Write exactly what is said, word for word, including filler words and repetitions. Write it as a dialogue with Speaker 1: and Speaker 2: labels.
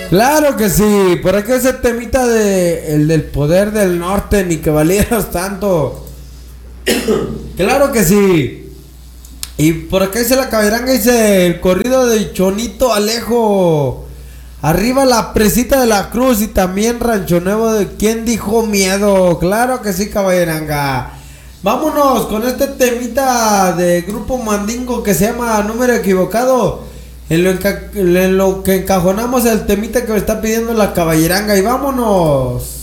Speaker 1: Claro que sí, por aquí ese temita de el del poder del norte, ni que valieras tanto. Claro que sí. Y por acá dice la caberanga, dice el corrido de Chonito Alejo. Arriba la presita de la cruz y también Rancho Nuevo de ¿Quién dijo miedo? Claro que sí, caballeranga. Vámonos con este temita de Grupo Mandingo que se llama Número Equivocado. En lo, enca en lo que encajonamos el temita que me está pidiendo la caballeranga. Y vámonos.